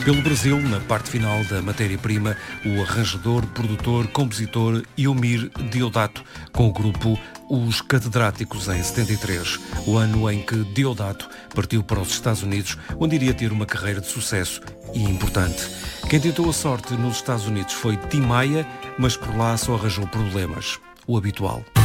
Pelo Brasil, na parte final da matéria-prima, o arranjador, produtor, compositor Eumir Deodato, com o grupo Os Catedráticos em 73, o ano em que Deodato partiu para os Estados Unidos, onde iria ter uma carreira de sucesso e importante. Quem tentou a sorte nos Estados Unidos foi Tim Maia, mas por lá só arranjou problemas, o habitual.